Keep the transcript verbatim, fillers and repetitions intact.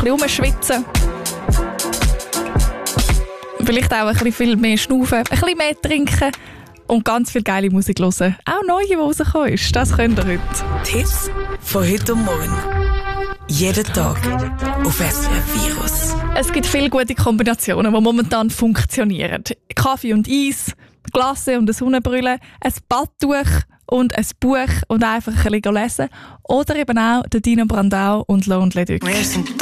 bisschen rumschwitzen. Vielleicht auch ein bisschen viel mehr schnaufen, ein bisschen mehr trinken und ganz viel geile Musik hören. Auch neue, die rausgekommen ist. Das könnt ihr heute. Die Hits von heute und morgen. Jeden Tag auf S R F Virus. Es gibt viele gute Kombinationen, die momentan funktionieren. Kaffee und Eis, Glasse und eine Sonnenbrille, ein Badtuch und ein Buch und einfach ein bisschen lesen. Oder eben auch der Dino Brandau und Lonely Duck. Wir sind